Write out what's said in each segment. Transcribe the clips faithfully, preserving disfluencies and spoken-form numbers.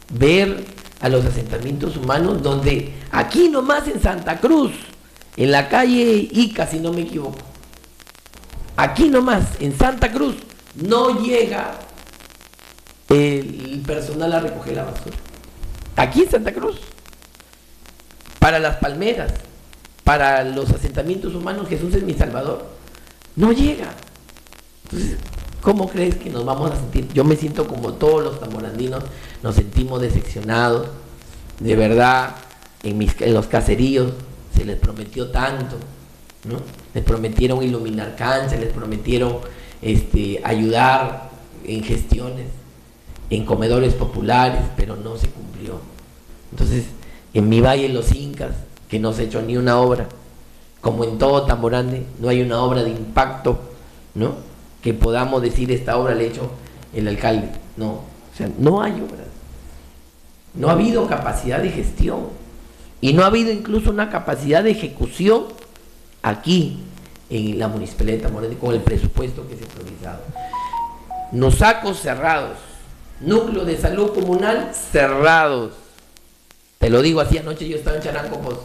ver a los asentamientos humanos, donde aquí nomás en Santa Cruz, en la calle Ica, si no me equivoco, aquí nomás en Santa Cruz no llega el personal a recoger la basura. Aquí en Santa Cruz, para Las Palmeras, para los asentamientos humanos, Jesús es mi Salvador, no llega. Entonces, ¿cómo crees que nos vamos a sentir? Yo me siento como todos los tamorandinos, nos sentimos decepcionados. De verdad, en, mis, en los caseríos se les prometió tanto, ¿no? Les prometieron iluminar canchas, les prometieron este, ayudar en gestiones, en comedores populares, pero no se cumplió. Entonces, en mi valle, Los Incas, que no se ha hecho ni una obra, como en todo Tamborande, no hay una obra de impacto, ¿no?, que podamos decir esta obra la ha hecho el alcalde. No, o sea, no hay obras. No ha habido capacidad de gestión y no ha habido incluso una capacidad de ejecución aquí en la Municipalidad de Tamborande con el presupuesto que se ha improvisado. Nosacos cerrados, núcleo de salud comunal cerrados. Te lo digo así, anoche yo estaba en Charanco Pozo.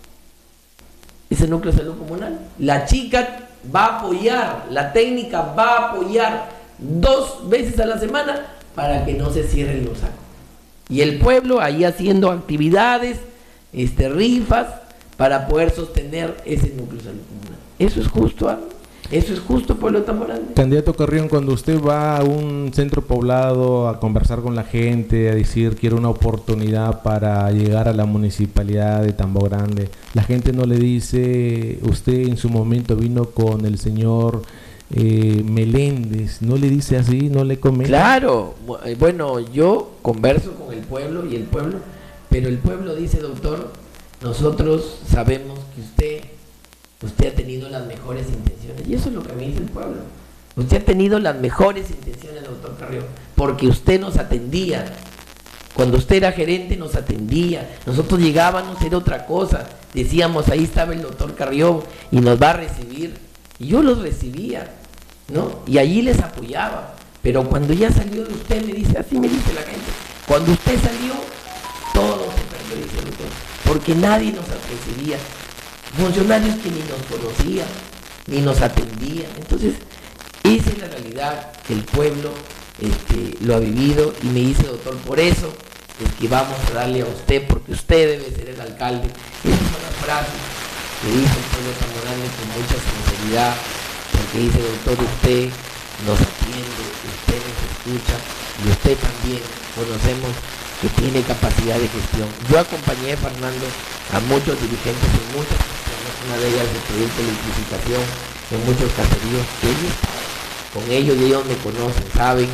Ese núcleo de salud comunal, la chica va a apoyar, la técnica va a apoyar dos veces a la semana para que no se cierre el Nosaco. Y el pueblo ahí haciendo actividades, este, rifas, para poder sostener ese núcleo de salud comunal. Eso es justo, ¿eh? Eso es justo, pueblo de Tamborande. Candidato Carrión, cuando usted va a un centro poblado a conversar con la gente, a decir quiero una oportunidad para llegar a la municipalidad de Tamborande, la gente no le dice, usted en su momento vino con el señor eh, Meléndez, no le dice así, no le comenta. Claro, bueno, yo converso con el pueblo y el pueblo, pero el pueblo dice, doctor, nosotros sabemos que usted Usted ha tenido las mejores intenciones. Y eso es lo que me dice el pueblo. Usted ha tenido las mejores intenciones, doctor Carrión, porque usted nos atendía. Cuando usted era gerente nos atendía. Nosotros llegábamos, era otra cosa. Decíamos, ahí estaba el doctor Carrión y nos va a recibir. Y yo los recibía, ¿no? Y allí les apoyaba. Pero cuando ya salió de usted, me dice, así me dice la gente, cuando usted salió, todo se perdió, dice el doctor, porque nadie nos recibía. Funcionarios que ni nos conocían, ni nos atendían. Entonces, esa es la realidad que el pueblo este, lo ha vivido, y me dice, doctor, por eso es que vamos a darle a usted, porque usted debe ser el alcalde. Esas son las frases que dice el pueblo tamborano con mucha sinceridad, porque dice, doctor, usted nos atiende, usted nos escucha, y usted también conocemos que tiene capacidad de gestión. Yo acompañé, Fernando, a muchos dirigentes en muchas cuestiones, una de ellas el proyecto de electrificación en muchos caseríos, que ellos, con ellos y ellos me conocen, saben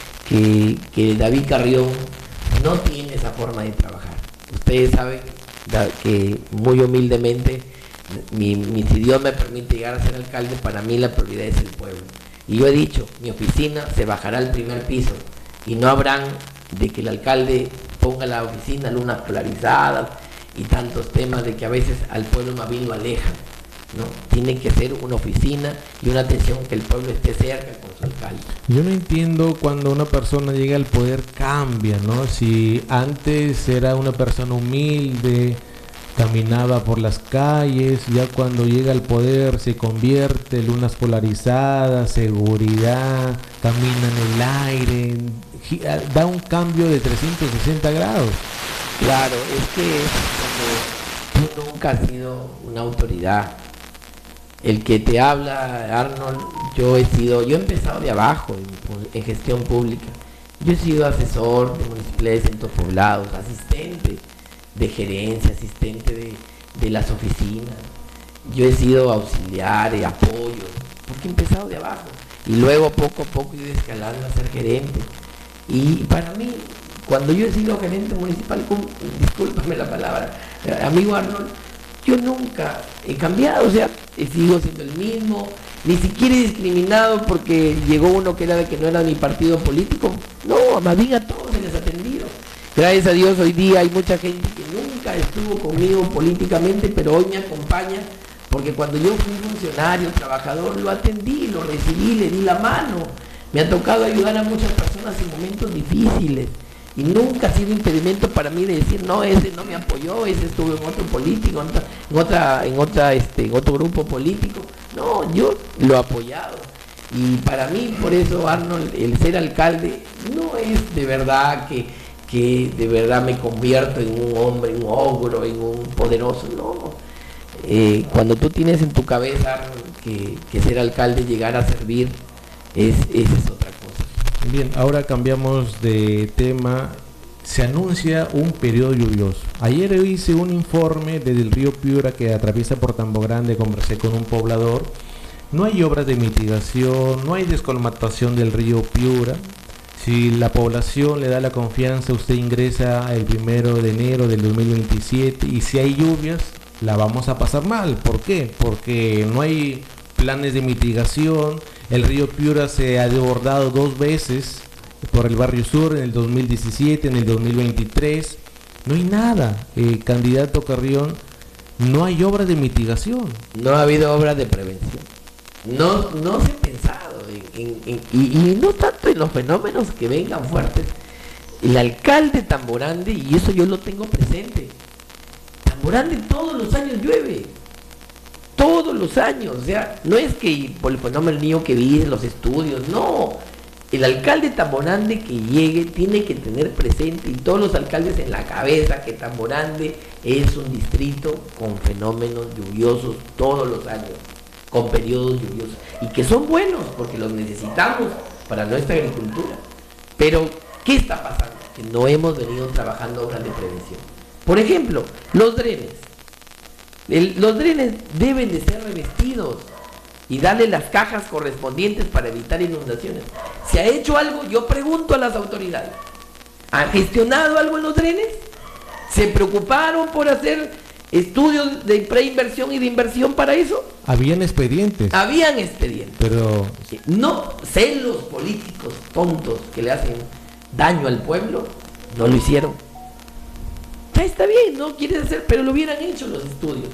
que, que David Carrión no tiene esa forma de trabajar. Ustedes saben que muy humildemente, mi, mi, si Dios me permite llegar a ser alcalde, para mí la prioridad es el pueblo. Y yo he dicho, mi oficina se bajará al primer piso y no habrán de que el alcalde ponga la oficina lunas polarizadas y tantos temas de que a veces al pueblo más bien lo alejan, ¿no? Tiene que ser una oficina y una atención que el pueblo esté cerca con su alcalde. Yo no entiendo cuando una persona llega al poder cambia, ¿no? Si antes era una persona humilde, caminaba por las calles, ya cuando llega al poder se convierte en lunas polarizadas, seguridad, camina en el aire, da un cambio de trescientos sesenta grados. Claro, es que cuando tú nunca has sido una autoridad, el que te habla, Arnold, yo he sido, yo he empezado de abajo en, en gestión pública. Yo he sido asesor de municipalidades de centros poblados, asistente de gerencia, asistente de, de las oficinas. Yo he sido auxiliar, de apoyo, porque he empezado de abajo. Y luego poco a poco he ido escalando a ser gerente. Y para mí, cuando yo he sido gerente municipal, discúlpame la palabra, amigo Arnold, yo nunca he cambiado, o sea, sigo siendo el mismo, ni siquiera he discriminado porque llegó uno que era de que no era mi partido político. No, más bien a todos se les ha atendido. Gracias a Dios hoy día hay mucha gente que nunca estuvo conmigo políticamente, pero hoy me acompaña, porque cuando yo fui funcionario, trabajador, lo atendí, lo recibí, le di la mano. Me ha tocado ayudar a muchas personas en momentos difíciles. y nunca ha sido impedimento para mí de decir, no, ese no me apoyó, ese estuvo en otro político, en otra, en otra, en otra, este, en otro grupo político. No, yo lo he apoyado. Y para mí, por eso, Arnold, el ser alcalde no es de verdad que, que de verdad me convierto en un hombre, en un ogro, en un poderoso, no. Eh, cuando tú tienes en tu cabeza, Arnold, que, que ser alcalde, llegar a servir, es, esa es otra cosa. Bien, ahora cambiamos de tema. Se anuncia un periodo lluvioso. Ayer hice un informe desde el río Piura que atraviesa por Tambo Grande, conversé con un poblador. No hay obras de mitigación, no hay descolmatación del río Piura. Si la población le da la confianza, usted ingresa el primero de enero del dos mil veintisiete y si hay lluvias, la vamos a pasar mal. ¿Por qué? Porque no hay planes de mitigación. El río Piura se ha desbordado dos veces por el barrio sur en el dos mil diecisiete, en el dos mil veintitrés. No hay nada. Eh, candidato Carrión, no hay obras de mitigación. No ha habido obras de prevención. No, no se ha pensado en, en, en, y, y no tanto en los fenómenos que vengan fuertes. El alcalde Tamborande, y eso yo lo tengo presente, Tamborande todos los años llueve, todos los años. O sea, no es que por el fenómeno mío que vi en los estudios, no. El alcalde Tamborande que llegue tiene que tener presente, y todos los alcaldes en la cabeza, que Tamborande es un distrito con fenómenos lluviosos todos los años, con periodos lluviosos, y que son buenos porque los necesitamos para nuestra agricultura. Pero, ¿qué está pasando? Que no hemos venido trabajando obras de prevención. Por ejemplo, los drenes. El, los drenes deben de ser revestidos y darle las cajas correspondientes para evitar inundaciones. ¿Se ha hecho algo? Yo pregunto a las autoridades. ¿Han gestionado algo en los drenes? ¿Se preocuparon por hacer estudios de preinversión y de inversión para eso? Habían expedientes. Habían expedientes. Pero no, celos políticos tontos que le hacen daño al pueblo, no lo hicieron. Ya está bien, no quieres hacer, pero lo hubieran hecho los estudios.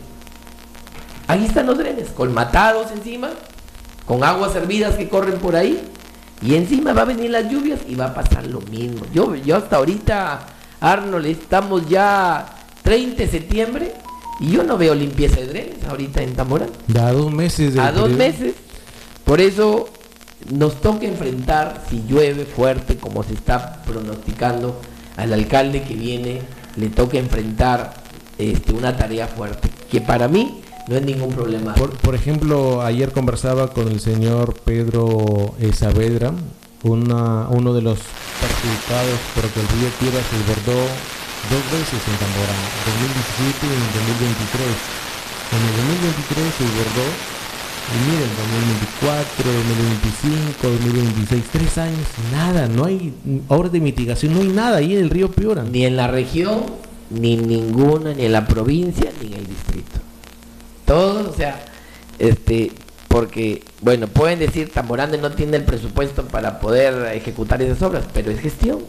Ahí están los drenes, colmatados encima, con aguas hervidas que corren por ahí, y encima va a venir las lluvias y va a pasar lo mismo. Yo, yo hasta ahorita, Arnold, estamos ya treinta de septiembre y yo no veo limpieza de drenes ahorita en Tamborán. Da dos meses. A dos meses. Por eso nos toca enfrentar, si llueve fuerte como se está pronosticando, al alcalde que viene le toca enfrentar este, una tarea fuerte, que para mí no es ningún problema. Por, por ejemplo, ayer conversaba con el señor Pedro eh, Saavedra, una, uno de los perjudicados porque el río Piura se desbordó dos veces en Tamborán, dos mil diecisiete y en dos mil veintitrés. En el dos mil veintitrés se desbordó, y miren, dos mil veinticuatro, dos mil veinticinco, dos mil veintiséis, tres años, nada, no hay obras de mitigación, no hay nada ahí en el río Piura. Ni en la región, ni en ninguna, ni en la provincia, ni en el distrito. Todos, o sea, este, porque, bueno, pueden decir Tamborande no tiene el presupuesto para poder ejecutar esas obras, pero es gestión.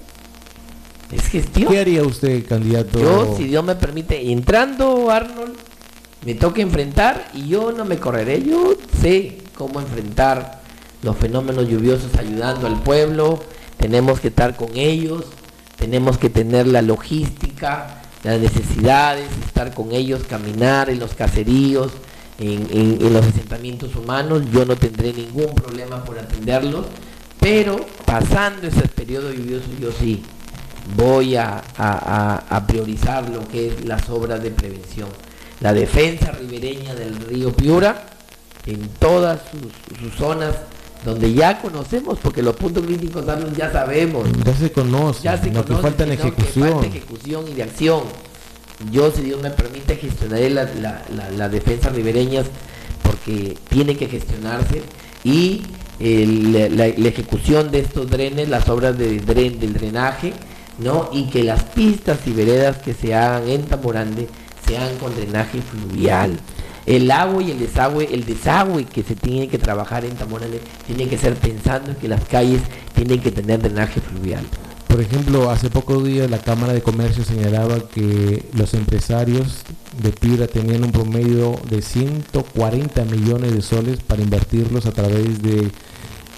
Es gestión. ¿Qué haría usted, candidato? Yo, si Dios me permite, entrando, Arnold, me toca enfrentar y yo no me correré. Yo sé cómo enfrentar los fenómenos lluviosos ayudando al pueblo. Tenemos que estar con ellos, tenemos que tener la logística, las necesidades, estar con ellos, caminar en los caseríos, en, en, en los asentamientos humanos. Yo no tendré ningún problema por atenderlos, pero pasando ese periodo lluvioso yo sí voy a, a, a, a priorizar lo que es las obras de prevención. La defensa ribereña del río Piura, en todas sus, sus zonas donde ya conocemos, porque los puntos críticos ya sabemos. Ya se conoce, ya se lo conoce, que falta en ejecución. Que falta ejecución y de acción. Yo, si Dios me permite, gestionaré la, la, la, la defensa ribereñas, porque tiene que gestionarse, y el, la, la, la ejecución de estos drenes, las obras de dren, del drenaje, ¿no? Y que las pistas y veredas que se hagan en Tamborande sean con drenaje fluvial. El agua y el desagüe, el desagüe que se tiene que trabajar en Tamborande tiene que ser pensando en que las calles tienen que tener drenaje fluvial. Por ejemplo, hace pocos días la Cámara de Comercio señalaba que los empresarios de Piura tenían un promedio de ciento cuarenta millones de soles para invertirlos a través de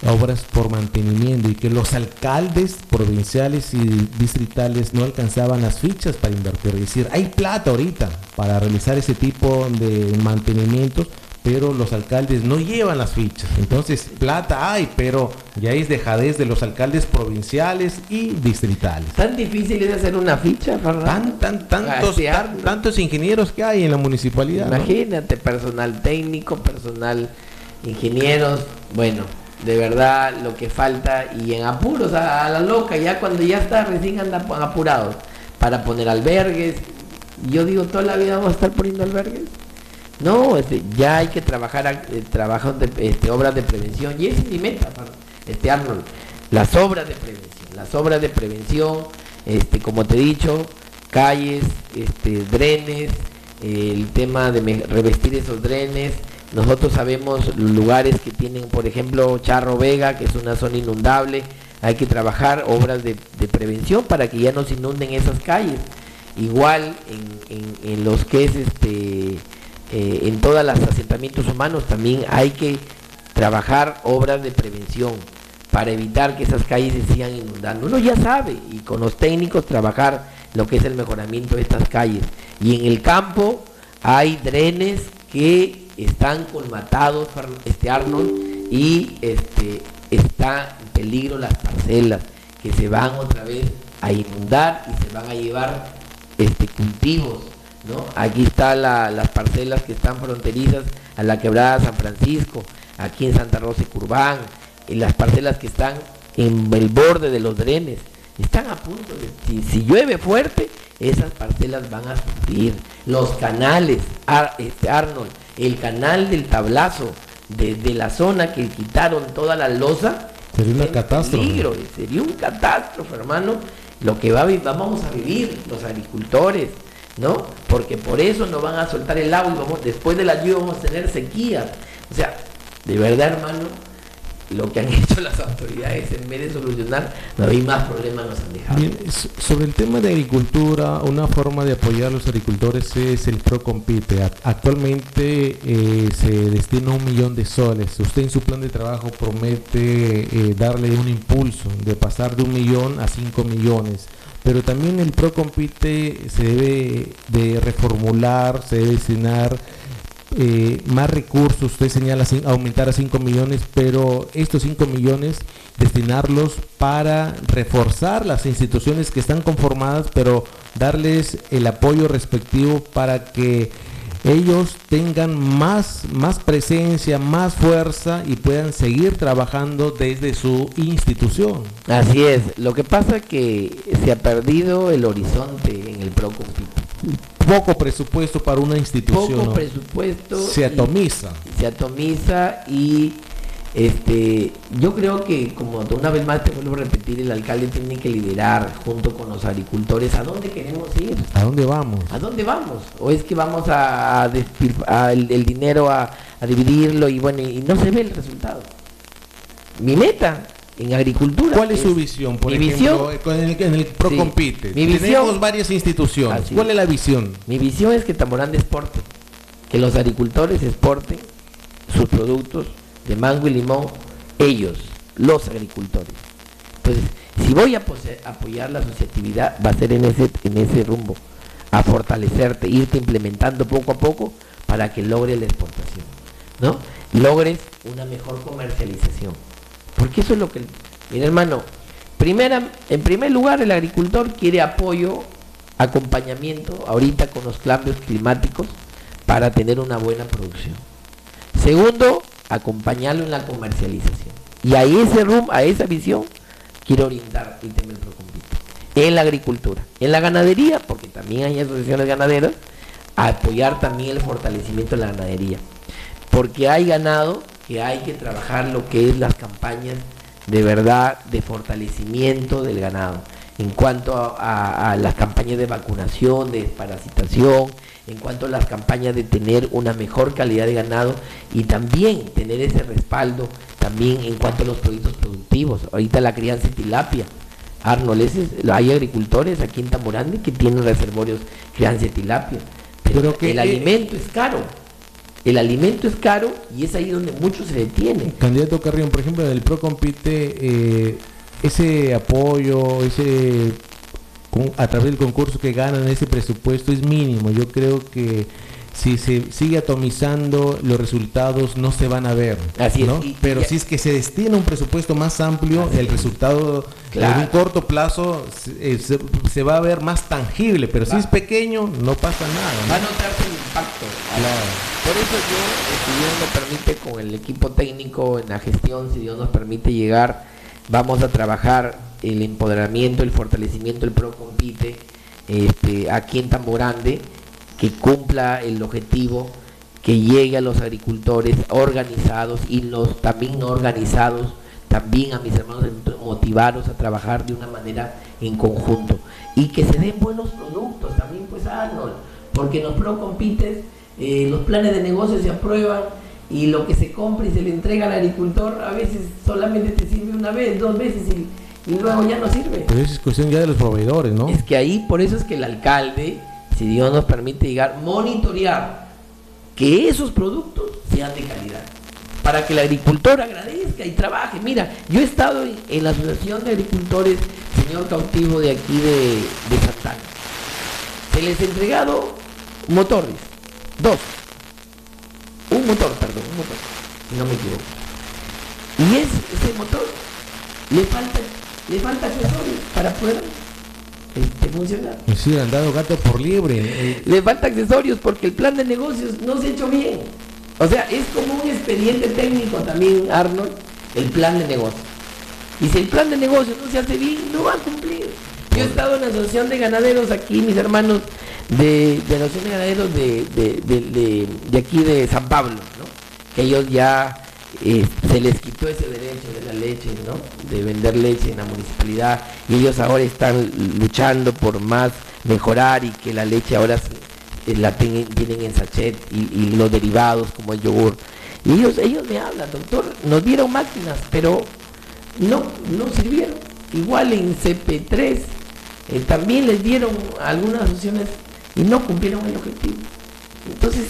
obras por mantenimiento, y que los alcaldes provinciales y distritales no alcanzaban las fichas para invertir. Es decir, hay plata ahorita para realizar ese tipo de mantenimientos, pero los alcaldes no llevan las fichas. Entonces, plata hay, pero ya es dejadez de los alcaldes provinciales y distritales. ¿Tan difícil es hacer una ficha, Fernando? Tan, tan, tantos, tan, tantos ingenieros que hay en la municipalidad. Imagínate, ¿no? Personal técnico, personal ingenieros, bueno, de verdad lo que falta, y en apuros a, a la loca, ya cuando ya está recién anda apurados para poner albergues. Yo digo, toda la vida vamos a estar poniendo albergues. No, este, ya hay que trabajar, eh, trabajar de, este, obras de prevención, y esa es mi meta, este Arnold, las obras de prevención, las obras de prevención, este, como te he dicho, calles, este, drenes, eh, el tema de me, revestir esos drenes. Nosotros sabemos lugares que tienen, por ejemplo, Charro Vega, que es una zona inundable. Hay que trabajar obras de, de prevención para que ya no se inunden esas calles. Igual en, en, en los que es este eh, en todos los asentamientos humanos también hay que trabajar obras de prevención para evitar que esas calles se sigan inundando. Uno ya sabe, y con los técnicos trabajar lo que es el mejoramiento de estas calles. Y en el campo hay drenes que están colmatados, este Arnold, y este está en peligro las parcelas que se van otra vez a inundar y se van a llevar este cultivos, ¿no? Aquí están la, las parcelas que están fronterizas a la quebrada San Francisco, aquí en Santa Rosa y Curbán, y las parcelas que están en el borde de los drenes están a punto de, si, si llueve fuerte, esas parcelas van a sufrir. Los canales, Ar, este Arnold, el canal del Tablazo, desde de la zona que quitaron toda la losa, sería una catástrofe. Peligro, sería un catástrofe, hermano, lo que va a, vamos a vivir los agricultores, ¿no? Porque por eso no van a soltar el agua, y vamos, después de la lluvia vamos a tener sequías. O sea, de verdad, hermano, lo que han hecho las autoridades en vez de solucionar, no hay más problemas nos han dejado. Bien, sobre el tema de agricultura, una forma de apoyar a los agricultores es el Procompite. Actualmente eh, se destina un millón de soles. Usted en su plan de trabajo promete eh, darle un impulso de pasar de un millón a cinco millones. Pero también el Procompite se debe de reformular, se debe destinar Eh, más recursos. Usted señala sin, aumentar a cinco millones, pero estos cinco millones destinarlos para reforzar las instituciones que están conformadas, pero darles el apoyo respectivo para que ellos tengan más, más presencia, más fuerza y puedan seguir trabajando desde su institución. Así es, lo que pasa es que se ha perdido el horizonte en el Procompite. Poco presupuesto para una institución. Poco ¿no? presupuesto. Se atomiza. Y, se atomiza y este, yo creo que, como una vez más te vuelvo a repetir, el alcalde tiene que liderar junto con los agricultores a dónde queremos ir. ¿A dónde vamos? ¿A dónde vamos? ¿O es que vamos a, a, a el, el dinero a, a dividirlo y bueno, y no se ve el resultado? Mi meta en agricultura. ¿Cuál es, es su visión? Por mi ejemplo, visión, en el, en el Procompite. Sí, mi visión, tenemos varias instituciones. ¿Cuál es la visión? Mi visión es que Tamborán exporte, que los agricultores exporten sus productos de mango y limón, ellos, los agricultores. Entonces, si voy a apoyar la asociatividad, va a ser en ese, en ese rumbo, a fortalecerte, irte implementando poco a poco para que logres la exportación, ¿no? Logres una mejor comercialización. Porque eso es lo que, mira hermano, primera, en primer lugar el agricultor quiere apoyo, acompañamiento ahorita con los cambios climáticos para tener una buena producción. Segundo, acompañarlo en la comercialización. Y a ese rum, a esa visión quiero orientar el tema del Procompite. En la agricultura, en la ganadería, porque también hay asociaciones ganaderas, a apoyar también el fortalecimiento de la ganadería. Porque hay ganado que hay que trabajar lo que es las campañas de verdad de fortalecimiento del ganado, en cuanto a, a, a las campañas de vacunación, de desparasitación, en cuanto a las campañas de tener una mejor calidad de ganado y también tener ese respaldo también en cuanto a los proyectos productivos. Ahorita la crianza de tilapia, Arnold, ese es, hay agricultores aquí en Tamborandi que tienen reservorios crianza de tilapia, pero, pero que el eh, alimento es caro. El alimento es caro y es ahí donde muchos se detienen. Candidato Carrión, por ejemplo, en el ProCompite, eh, ese apoyo, ese a través del concurso que ganan, ese presupuesto es mínimo. Yo creo que si se sigue atomizando, los resultados no se van a ver. Así es, ¿no? y, Pero y, si es que se destina un presupuesto más amplio, el resultado claro. en un corto plazo se, se, se va a ver más tangible, pero claro. si es pequeño, no pasa nada, ¿no? Va a notarse el impacto. Claro. Por eso yo, si Dios nos permite, con el equipo técnico en la gestión, si Dios nos permite llegar, vamos a trabajar el empoderamiento, el fortalecimiento del ProCompite este, aquí en Tamborande, que cumpla el objetivo, que llegue a los agricultores organizados y los también no organizados, también a mis hermanos, motivarlos a trabajar de una manera en conjunto y que se den buenos productos también, pues Arnold, porque en los ProCompites eh, los planes de negocio se aprueban y lo que se compra y se le entrega al agricultor a veces solamente te sirve una vez, dos veces y, y luego ya no sirve. Pero eso es cuestión ya de los proveedores, ¿no? Es que ahí, por eso es que el alcalde, si Dios nos permite llegar, monitorear que esos productos sean de calidad, para que el agricultor agradezca y trabaje. Mira, yo he estado en, en la Asociación de Agricultores, señor Cautivo, de aquí de, de Santana. Se les ha entregado motores, dos, un motor, perdón, un motor, si no me equivoco. Y es, ese motor le falta, le falta accesorios para poder Este, funcionar. Sí, han dado gato por liebre. Eh. Le falta accesorios porque el plan de negocios no se ha hecho bien. O sea, es como un expediente técnico también, Arnold, el plan de negocios. Y si el plan de negocios no se hace bien, no va a cumplir. Yo he estado en la asociación de ganaderos aquí, mis hermanos de, de la asociación de ganaderos de, de, de, de, de aquí de San Pablo, ¿no? Que ellos ya Eh, se les quitó ese derecho de la leche, ¿no? De vender leche en la municipalidad, y ellos ahora están luchando por más mejorar y que la leche ahora eh, la ten, tienen en sachet y, y los derivados como el yogur. Y ellos, ellos me hablan, doctor, nos dieron máquinas, pero no, no sirvieron. Igual en C P tres eh, también les dieron algunas opciones y no cumplieron el objetivo. Entonces,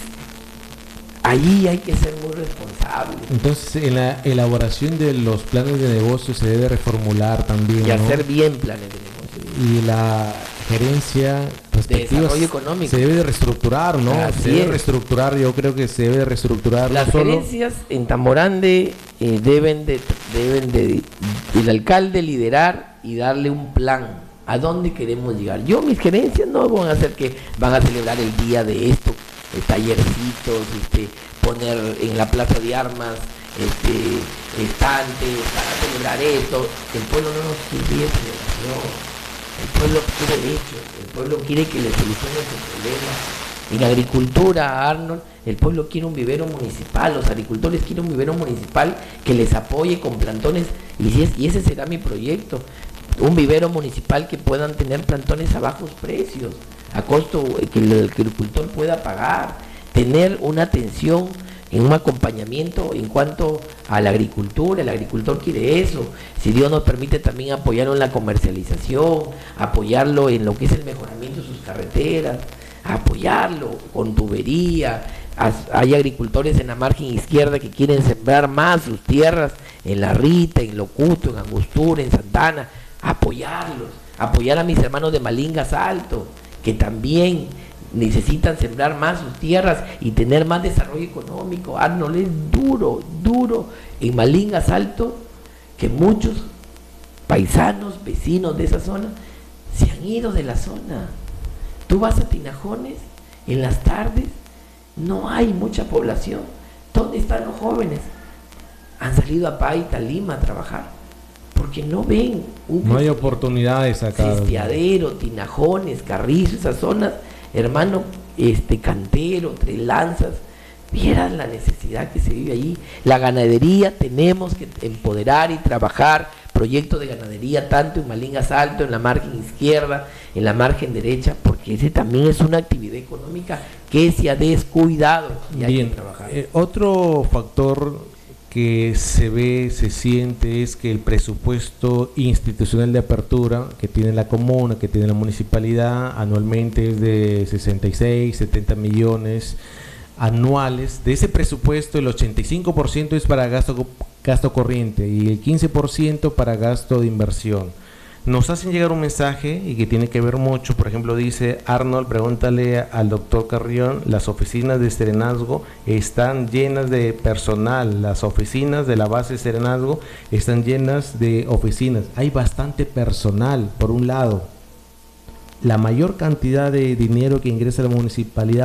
ahí hay que ser muy responsable. Entonces, en la elaboración de los planes de negocio se debe reformular también, y ¿no? hacer bien planes de negocio. Y la gerencia respectiva de desarrollo económico se debe de reestructurar, ¿no? Así se debe es. reestructurar, yo creo que se debe de reestructurar. Las no solo... gerencias en Tamborande eh, deben de deben de el alcalde liderar y darle un plan a dónde queremos llegar. Yo, mis gerencias no van a hacer que van a celebrar el día de esto, eh, tallercitos, este, poner en la plaza de armas este, estantes para celebrar esto. El pueblo no nos quiere celebración, el pueblo quiere hechos, el pueblo quiere que le solucionen sus problemas. En agricultura, Arnold, el pueblo quiere un vivero municipal, los agricultores quieren un vivero municipal que les apoye con plantones, y, si es, y ese será mi proyecto, un vivero municipal que puedan tener plantones a bajos precios, a costo que el agricultor pueda pagar, tener una atención en un acompañamiento en cuanto a la agricultura. El agricultor quiere eso. Si Dios nos permite, también apoyarlo en la comercialización, apoyarlo en lo que es el mejoramiento de sus carreteras, apoyarlo con tubería. Hay agricultores en la margen izquierda que quieren sembrar más sus tierras, en La Rita, en Locuto, en Angostura, en Santana. Apoyarlos, apoyar a mis hermanos de Malinga Salto, que también necesitan sembrar más sus tierras y tener más desarrollo económico. Arnold, es duro, duro en Malinga Salto, que muchos paisanos, vecinos de esa zona, se han ido de la zona. Tú vas a Tinajones, en las tardes, no hay mucha población. ¿Dónde están los jóvenes? Han salido a Paita, Lima a trabajar, porque no ven un no hay oportunidades acá. Cestiadero, Tinajones, Carrizo, esas zonas, hermano, este Cantero, Tres Lanzas, vieran la necesidad que se vive allí. La ganadería, tenemos que empoderar y trabajar proyectos de ganadería tanto en Malinga Salto, en la margen izquierda, en la margen derecha, porque ese también es una actividad económica que se ha descuidado y hay Bien, que trabajar. Eh, otro factor que se ve, se siente, es que el presupuesto institucional de apertura que tiene la comuna, que tiene la municipalidad, anualmente es de sesenta y seis, setenta millones. anuales. De ese presupuesto, el ochenta y cinco por ciento es para gasto, gasto corriente y el quince por ciento para gasto de inversión. Nos hacen llegar un mensaje y que tiene que ver mucho. Por ejemplo, dice Arnold, pregúntale al doctor Carrión, las oficinas de Serenazgo están llenas de personal, las oficinas de la base Serenazgo están llenas de oficinas, hay bastante personal. Por un lado, la mayor cantidad de dinero que ingresa a la municipalidad